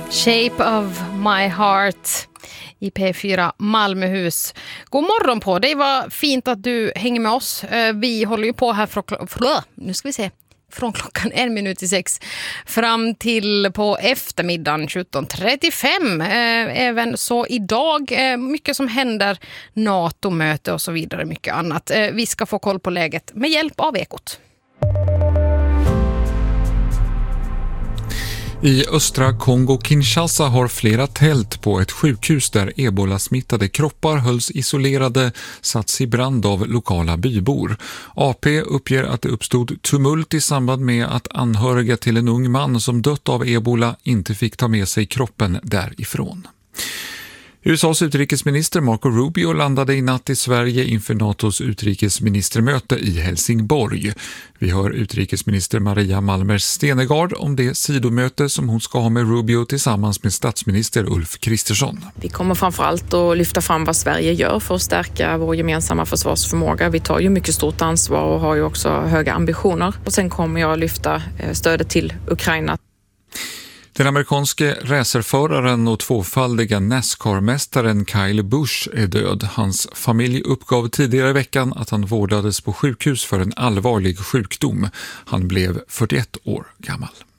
Shape of my heart i P4 Malmöhus. God morgon på dig, vad fint att du hänger med oss. Vi håller ju på här från klockan 5:01 fram till på eftermiddagen 17:35. Även så idag, mycket som händer, NATO-möte och så vidare, mycket annat. Vi ska få koll på läget med hjälp av Ekot. I östra Kongo-Kinshasa har flera tält på ett sjukhus där ebola-smittade kroppar hölls isolerade satts i brand av lokala bybor. AP uppger att det uppstod tumult i samband med att anhöriga till en ung man som dött av ebola inte fick ta med sig kroppen därifrån. USAs utrikesminister Marco Rubio landade i natt i Sverige inför NATOs utrikesministermöte i Helsingborg. Vi hör utrikesminister Maria Malmer Stenergard om det sidomöte som hon ska ha med Rubio tillsammans med statsminister Ulf Kristersson. Vi kommer framförallt att lyfta fram vad Sverige gör för att stärka vår gemensamma försvarsförmåga. Vi tar ju mycket stort ansvar och har ju också höga ambitioner. Och sen kommer jag att lyfta stödet till Ukraina. Den amerikanske racerföraren och tvåfaldiga NASCAR-mästaren Kyle Busch är död. Hans familj uppgav tidigare i veckan att han vårdades på sjukhus för en allvarlig sjukdom. Han blev 41 år gammal.